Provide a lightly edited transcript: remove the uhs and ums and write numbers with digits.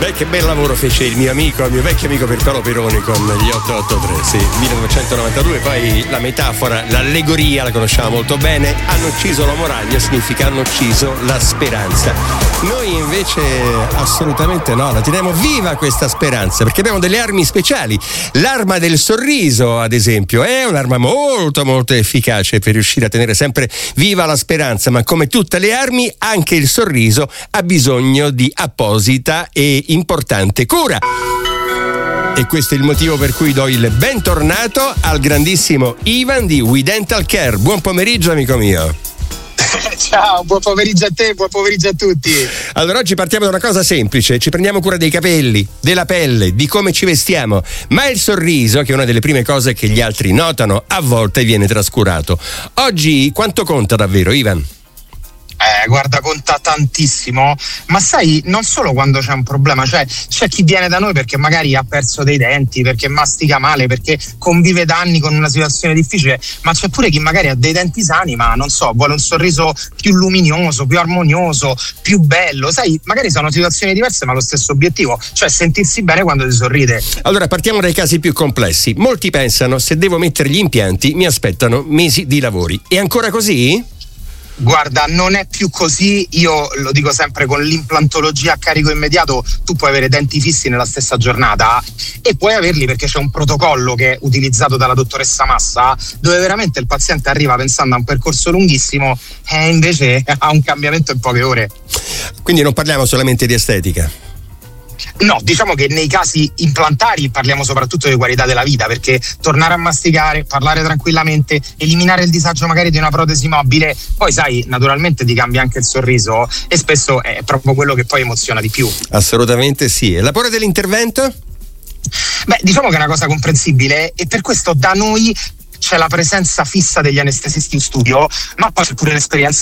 Beh, che bel lavoro fece il mio vecchio amico Pierpaolo Peroni con gli 883, sì, 1992. Poi la metafora, l'allegoria la conosciamo molto bene. Hanno ucciso l'uomo ragno significa hanno ucciso la speranza. Noi invece assolutamente no, la teniamo viva questa speranza, perché abbiamo delle armi speciali. L'arma del sorriso, ad esempio, è un'arma molto molto efficace per riuscire a tenere sempre viva la speranza, ma come tutte le armi anche il sorriso ha bisogno di apposita e importante cura. E questo è il motivo per cui do il bentornato al grandissimo Ivan di We Dental Care. Buon pomeriggio, amico mio. Ciao, buon pomeriggio a te, buon pomeriggio a tutti. Allora, oggi partiamo da una cosa semplice: ci prendiamo cura dei capelli, della pelle, di come ci vestiamo, ma il sorriso, che è una delle prime cose che gli altri notano, a volte viene trascurato. Oggi quanto conta davvero, Ivan? Guarda, conta tantissimo, ma sai, non solo quando c'è un problema, cioè c'è chi viene da noi perché magari ha perso dei denti, perché mastica male, perché convive da anni con una situazione difficile, ma c'è pure chi magari ha dei denti sani, ma non so, vuole un sorriso più luminoso, più armonioso, più bello, sai, magari sono situazioni diverse ma lo stesso obiettivo, cioè sentirsi bene quando si sorride. Allora, partiamo dai casi più complessi. Molti pensano: se devo mettere gli impianti mi aspettano mesi di lavori. È ancora così? Guarda, non è più così, io lo dico sempre, con l'implantologia a carico immediato tu puoi avere denti fissi nella stessa giornata e puoi averli perché c'è un protocollo che è utilizzato dalla dottoressa Massa, dove veramente il paziente arriva pensando a un percorso lunghissimo e invece ha un cambiamento in poche ore. Quindi non parliamo solamente di estetica. No, diciamo che nei casi implantari parliamo soprattutto di qualità della vita, perché tornare a masticare, parlare tranquillamente, eliminare il disagio magari di una protesi mobile, poi sai, naturalmente ti cambia anche il sorriso e spesso è proprio quello che poi emoziona di più. Assolutamente sì. E la paura dell'intervento? Beh, diciamo che è una cosa comprensibile e per questo da noi c'è la presenza fissa degli anestesisti in studio, ma poi c'è pure l'esperienza